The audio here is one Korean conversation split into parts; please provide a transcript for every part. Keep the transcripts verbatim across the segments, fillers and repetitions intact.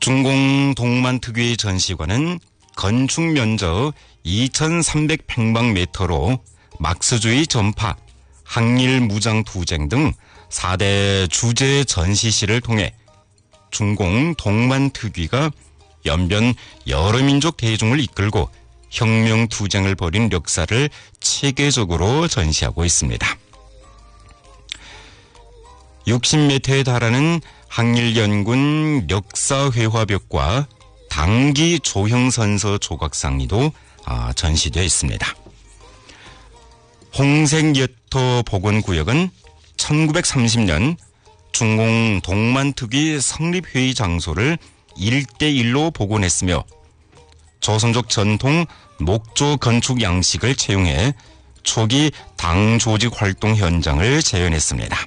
중공 동만특위 전시관은 건축 면적 이천삼백 평방미터로 막스주의 전파, 항일 무장 투쟁 등 사 대 주제 전시실을 통해 중공 동만특위가 연변 여러 민족 대중을 이끌고 혁명 투쟁을 벌인 역사를 체계적으로 전시하고 있습니다. 육십 미터에 달하는 항일연군 역사회화벽과 당기 조형선서 조각상리도 전시되어 있습니다. 홍색여터 복원구역은 천구백삼십 년 중공 동만특위 성립회의 장소를 일대일로 복원했으며 조선족 전통 목조 건축 양식을 채용해 초기 당 조직 활동 현장을 재현했습니다.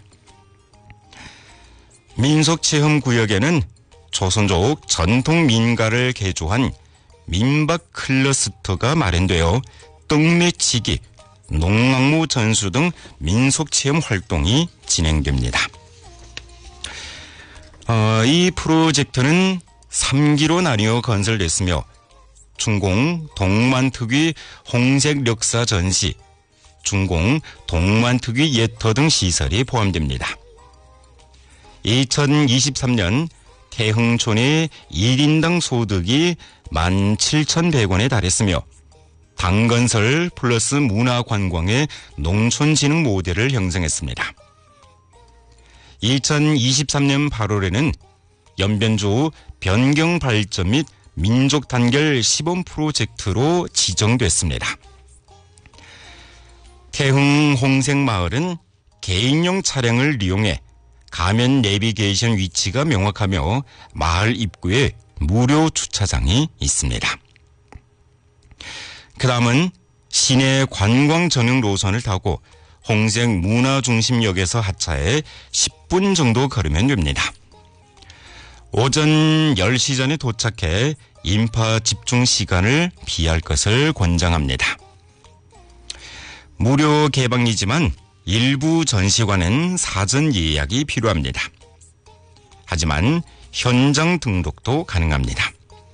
민속체험구역에는 조선족 전통 민가를 개조한 민박 클러스터가 마련되어 떡매치기, 농악무 전수 등 민속체험 활동이 진행됩니다. 어, 이 프로젝트는 삼 기로 나뉘어 건설됐으며 중공 동만특위 홍색 역사 전시, 중공 동만특위 예터 등 시설이 포함됩니다. 이천이십삼 년 태흥촌의 일 인당 소득이 만 칠천백 원에 달했으며 당건설 플러스 문화관광의 농촌진흥 모델을 형성했습니다. 이천이십삼 년 팔월에는 연변주 변경발전 및 민족단결 시범 프로젝트로 지정됐습니다. 태흥 홍색마을은 개인용 차량을 이용해 가면 내비게이션 위치가 명확하며 마을 입구에 무료 주차장이 있습니다. 그 다음은 시내 관광 전용 노선을 타고 홍색 문화중심역에서 하차해 십 분 정도 걸으면 됩니다. 오전 열 시 전에 도착해 인파 집중 시간을 피할 것을 권장합니다. 무료 개방이지만 일부 전시관은 사전 예약이 필요합니다. 하지만 현장 등록도 가능합니다.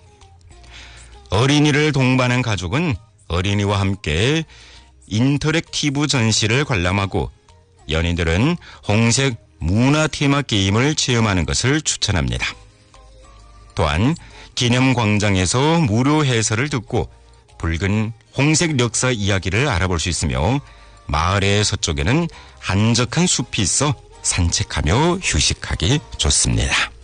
어린이를 동반한 가족은 어린이와 함께 인터랙티브 전시를 관람하고 연인들은 홍색 문화 테마 게임을 체험하는 것을 추천합니다. 또한 기념광장에서 무료 해설을 듣고 붉은 홍색 역사 이야기를 알아볼 수 있으며 마을의 서쪽에는 한적한 숲이 있어 산책하며 휴식하기 좋습니다.